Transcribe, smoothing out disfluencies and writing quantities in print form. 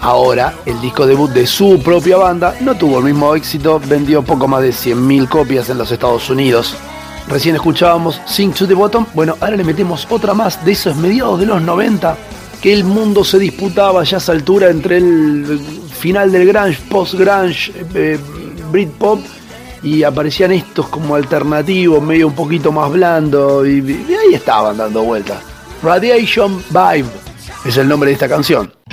Ahora, el disco debut de su propia banda no tuvo el mismo éxito, vendió poco más de 100.000 copias en los Estados Unidos. Recién escuchábamos Sing to the Bottom, bueno, ahora le metemos otra más de esos mediados de los 90, que el mundo se disputaba ya a esa altura entre el final del grunge, post-grunge, Britpop, y aparecían estos como alternativos, medio un poquito más blando, y ahí estaban dando vueltas. Radiation Vibe es el nombre de esta canción.